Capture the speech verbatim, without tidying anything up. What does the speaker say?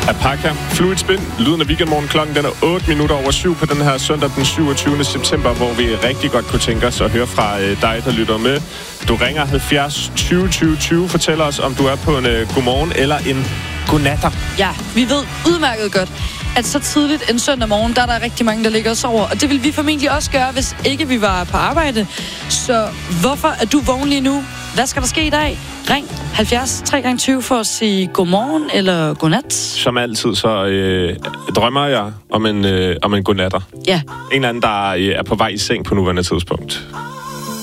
Apaka, Fluid Spin, lyden af weekendmorgen. Klokken den er otte minutter over syv på den her søndag den syvogtyvende september, hvor vi rigtig godt kunne tænke os at høre fra øh, dig, der lytter med. Du ringer halvfjerds tyve tyve tyve, fortæller os, om du er på en øh, godmorgen eller en godnatter. Ja, vi ved udmærket godt, at så tidligt en søndag morgen, der er der rigtig mange, der ligger og sover. Og det vil vi formentlig også gøre, hvis ikke vi var på arbejde. Så hvorfor er du vågen lige nu? Hvad skal der ske i dag? Ring halvfjerds tre gange tyve for at sige godmorgen eller godnat. Som altid, så øh, drømmer jeg om en, øh, om en godnatter. Ja. En eller anden, der øh, er på vej i seng på nuværende tidspunkt.